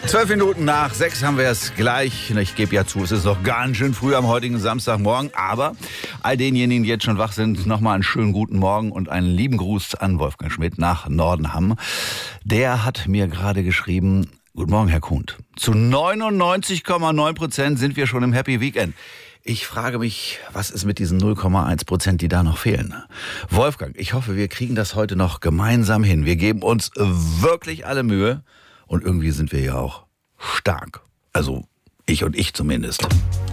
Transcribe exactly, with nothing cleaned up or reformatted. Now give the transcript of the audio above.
Zwölf Minuten nach sechs haben wir es gleich. Ich gebe ja zu, es ist noch ganz schön früh am heutigen Samstagmorgen. Aber all denjenigen, die jetzt schon wach sind, nochmal einen schönen guten Morgen und einen lieben Gruß an Wolfgang Schmidt nach Nordenham. Der hat mir gerade geschrieben: Guten Morgen, Herr Kuhnt. Zu neunundneunzig Komma neun Prozent sind wir schon im Happy Weekend. Ich frage mich, was ist mit diesen null Komma eins Prozent, die da noch fehlen? Wolfgang, ich hoffe, wir kriegen das heute noch gemeinsam hin. Wir geben uns wirklich alle Mühe. Und irgendwie sind wir ja auch stark. Also ich und ich zumindest.